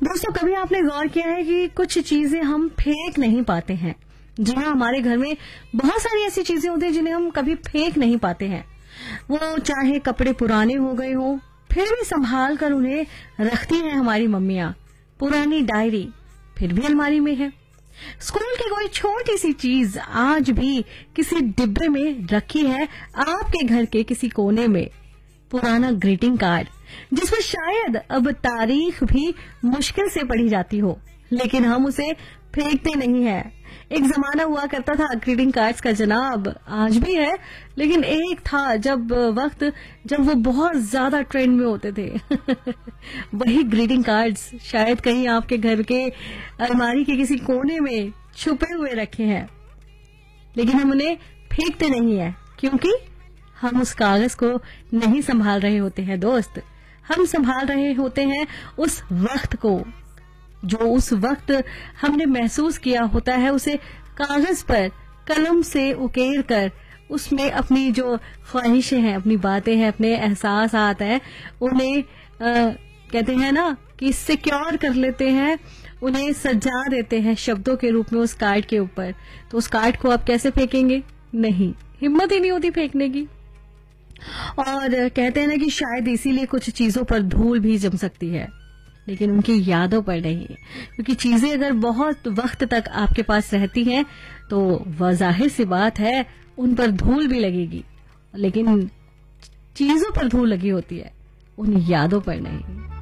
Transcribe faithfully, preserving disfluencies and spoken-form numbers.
दोस्तों, कभी आपने गौर किया है कि कुछ चीजें हम फेंक नहीं पाते हैं। जी हाँ, हमारे घर में बहुत सारी ऐसी चीजें होती हैं जिन्हें हम कभी फेंक नहीं पाते हैं। वो चाहे कपड़े पुराने हो गए हों, फिर भी संभाल कर उन्हें रखती हैं हमारी मम्मियाँ। पुरानी डायरी फिर भी अलमारी में है। स्कूल की कोई छोटी सी चीज आज भी किसी डिब्बे में रखी है आपके घर के किसी कोने में। पुराना ग्रीटिंग कार्ड जिसमें शायद अब तारीख भी मुश्किल से पढ़ी जाती हो, लेकिन हम उसे फेंकते नहीं है। एक जमाना हुआ करता था ग्रीटिंग कार्ड्स का जनाब, आज भी है, लेकिन एक था जब वक्त जब वो बहुत ज्यादा ट्रेंड में होते थे। वही ग्रीटिंग कार्ड्स शायद कहीं आपके घर के अलमारी के किसी कोने में छुपे हुए रखे हैं, लेकिन हम उन्हें फेंकते नहीं है क्योंकि हम उस कागज को नहीं संभाल रहे होते हैं। दोस्त, हम संभाल रहे होते हैं उस वक्त को, जो उस वक्त हमने महसूस किया होता है, उसे कागज पर कलम से उकेर कर उसमें अपनी जो ख्वाहिशें हैं, अपनी बातें हैं, अपने एहसास हैं, उन्हें आ, कहते हैं ना कि सिक्योर कर लेते हैं, उन्हें सजा देते हैं शब्दों के रूप में उस कार्ड के ऊपर। तो उस कार्ड को आप कैसे फेंकेंगे? नहीं, हिम्मत ही नहीं होती फेंकने की। और कहते हैं ना कि शायद इसीलिए कुछ चीजों पर धूल भी जम सकती है, लेकिन उनकी यादों पर नहीं, क्योंकि चीजें अगर बहुत वक्त तक आपके पास रहती हैं तो वह जाहिर सी बात है उन पर धूल भी लगेगी, लेकिन चीजों पर धूल लगी होती है, उन यादों पर नहीं।